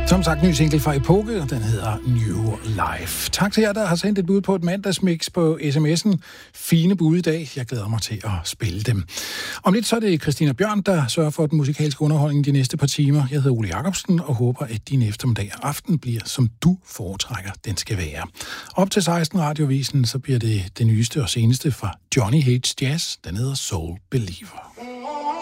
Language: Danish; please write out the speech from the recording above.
Som sagt, ny single fra Epoke, og den hedder New Life. Tak til jer, der har sendt et bud på et mandagsmix på sms'en. Fine bud i dag. Jeg glæder mig til at spille dem. Om lidt så er det Christina Bjørn, der sørger for den musikalske underholdning de næste par timer. Jeg hedder Ole Jacobsen og håber, at din eftermiddag og aften bliver, som du foretrækker, den skal være. Op til 16 radiovisen, så bliver det nyeste og seneste fra Johnny Hates Jazz. Den hedder Soul Believer.